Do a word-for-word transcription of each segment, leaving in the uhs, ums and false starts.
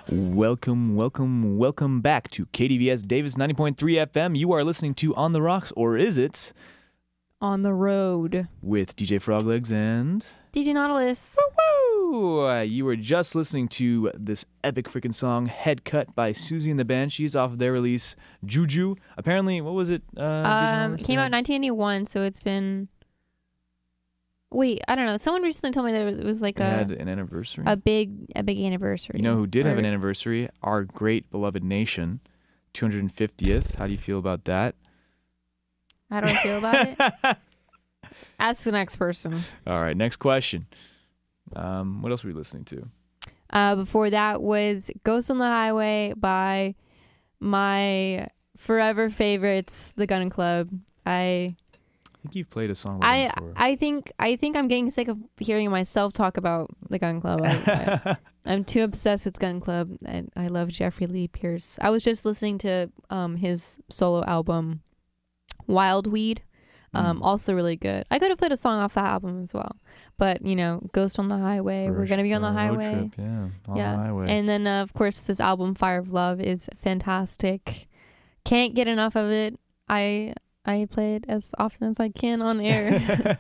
Welcome, welcome, welcome back to K D V S Davis ninety point three F M. You are listening to On the Rocks, or is it? On the Road. With D J Froglegs and... D J Nautilus. Woo-woo! Uh, you were just listening to this epic freaking song, Head Cut by Susie and the Banshees off of their release, Juju. Apparently, what was it? Uh, um, it came out in nineteen eighty-one, so it's been... Wait, I don't know. Someone recently told me that it was, it was like it a... had an anniversary? A big a big anniversary. You know who did or, have an anniversary? Our great beloved nation, two hundred fiftieth. How do you feel about that? How do I feel about it? Ask the next person. All right, next question. Um, what else were we listening to? Uh, before that was Ghost on the Highway by my forever favorites, The Gun Club. I... I think you've played a song with I them before. I think I think I'm getting sick of hearing myself talk about the Gun Club. I, I, I'm too obsessed with Gun Club, and I love Jeffrey Lee Pierce. I was just listening to um his solo album, Wild Weed. Um, Mm. also really good. I could have played a song off that album as well, but you know, Ghost on the Highway. For We're a- gonna be on for the a road highway. trip, yeah, on yeah, the highway. and then uh, of course this album, Fire of Love, is fantastic. Can't get enough of it. I. I play it as often as I can on air.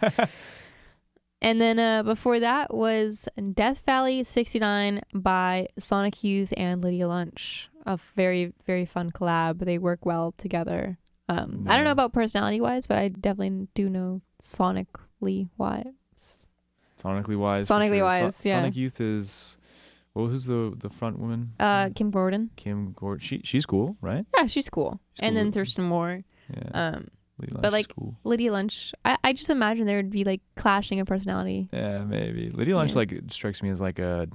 And then uh, before that was Death Valley sixty-nine by Sonic Youth and Lydia Lunch. A very, very fun collab. They work well together. Um, I don't know about personality-wise, but I definitely do know sonically-wise. Sonically wise. for Sonically sure. wise, So- yeah. Sonic Youth is... Well, who's the the front woman? Uh, Kim Gordon. Kim Gordon. She, she's cool, right? Yeah, she's cool. She's and cool. then Thurston Moore. Yeah. Um, Lee but Lunch is like cool. Lydia Lunch, I, I just imagine there would be like clashing of personalities. Yeah, maybe. Lydia Lunch Yeah. like strikes me as like a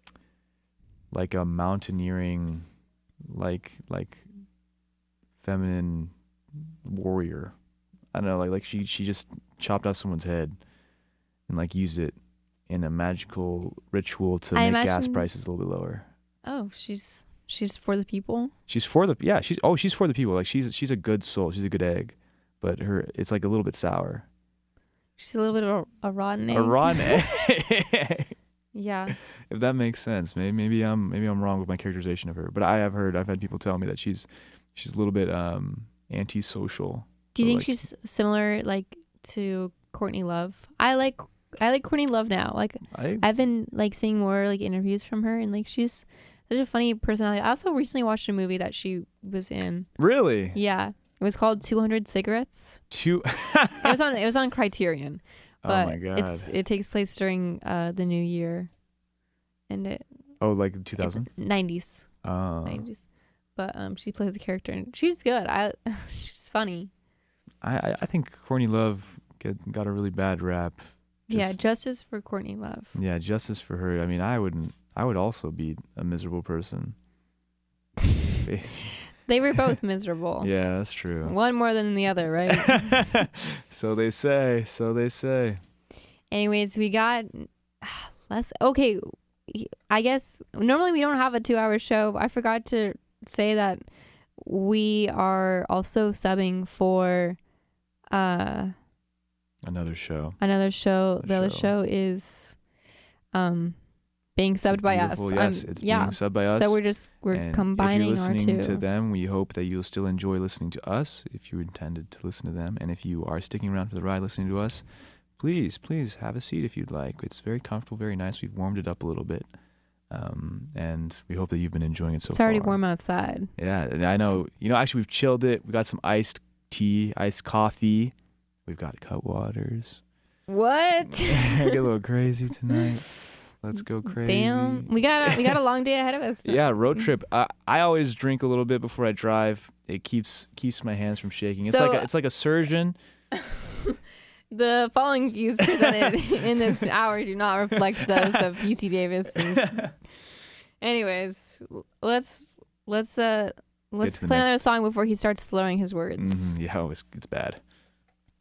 like a mountaineering, like like feminine warrior. I don't know, like like she she just chopped off someone's head and like used it in a magical ritual to I make gas imagine- prices a little bit lower. Oh, she's she's for the people. She's for the yeah, she's oh she's for the people. Like she's she's a good soul. She's a good egg. But her it's like a little bit sour. She's a little bit of a, a rotten egg. A rotten egg. Yeah. If that makes sense. Maybe maybe I'm maybe I'm wrong with my characterization of her. But I have heard I've had people tell me that she's she's a little bit um antisocial. Do you So, think like- she's similar like to Courtney Love? I like I like Courtney Love now. Like I I've been like seeing more like interviews from her, and like she's such a funny personality. I also recently watched a movie that she was in. really Yeah. It was called two hundred Cigarettes. two It was on it was on Criterion. Oh But my god. it's it takes place during uh the new year. And it oh like two it's thousand? nineties. Oh. nineties. But um she plays a character and she's good. I she's funny. I, I I think Courtney Love get, got a really bad rap. yeah, Just- justice for Courtney Love. Yeah, justice for her. I mean, I wouldn't I would also be a miserable person. They were both miserable. Yeah, that's true. One more than the other, right? So they say. So they say. Anyways, we got less. Okay, I guess normally we don't have a two-hour show. I forgot to say that we are also subbing for uh Another show. another show. A The other show. show is um being It's a subbed by us. beautiful- Um, Yes, it's yeah. being subbed by us. So we're just we're And combining if you're our listening two. to them, we hope that you'll still enjoy listening to us if you intended to listen to them. And if you are sticking around for the ride listening to us, please, please have a seat if you'd like. It's very comfortable, very nice. We've warmed it up a little bit. Um, and we hope that you've been enjoying it so It's far. already warm outside. Yeah, and I know. You know, actually, we've chilled it. We got some iced tea, iced coffee. We've got cut waters. What? Get a little crazy tonight. Let's go crazy. Damn, we got a, we got a long day ahead of us. Yeah, road trip. I, I always drink a little bit before I drive. It keeps keeps my hands from shaking. It's So- like a, it's like a surgeon. The following views presented in this hour do not reflect those of U C Davis. And anyways, let's let's uh let's to the play another next- song before he starts slurring his words. Mhm, yeah, oh, it's it's bad.